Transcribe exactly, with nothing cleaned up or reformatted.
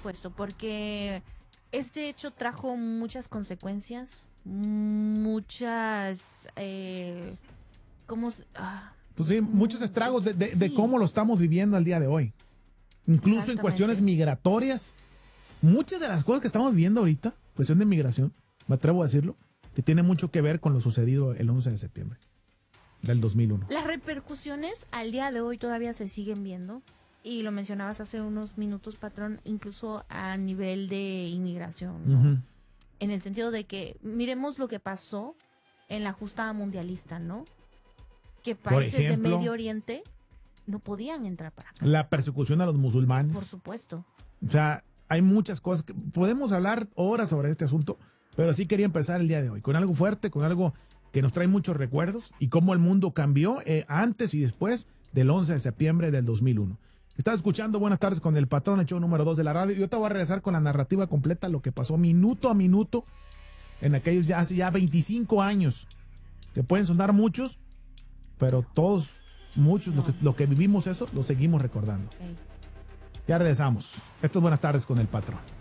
supuesto, porque este hecho trajo muchas consecuencias, muchas... Eh, ¿cómo se...? Ah, Pues sí, muchos estragos de, de, sí. de cómo lo estamos viviendo al día de hoy. Incluso en cuestiones migratorias. Muchas de las cosas que estamos viendo ahorita, cuestión de migración, me atrevo a decirlo, que tiene mucho que ver con lo sucedido el once de septiembre del dos mil uno. Las repercusiones al día de hoy todavía se siguen viendo. Y lo mencionabas hace unos minutos, patrón, incluso a nivel de inmigración, ¿no? Uh-huh. En el sentido de que miremos lo que pasó en la justa mundialista, ¿no? Que países ejemplo, de Medio Oriente no podían entrar para acá. La persecución a los musulmanes. Por supuesto. O sea, hay muchas cosas que podemos hablar horas sobre este asunto, pero sí quería empezar el día de hoy con algo fuerte, con algo que nos trae muchos recuerdos y cómo el mundo cambió eh, antes y después del once de septiembre del dos mil uno. Estás escuchando Buenas Tardes con el Patrón, el show número dos de la radio. Yo te voy a regresar con la narrativa completa, lo que pasó minuto a minuto en aquellos ya hace ya veinticinco años, que pueden sonar muchos, pero todos, muchos, no. lo, que, lo que vivimos eso, lo seguimos recordando. Okay. Ya regresamos. Esto es Buenas Tardes con el Patrón.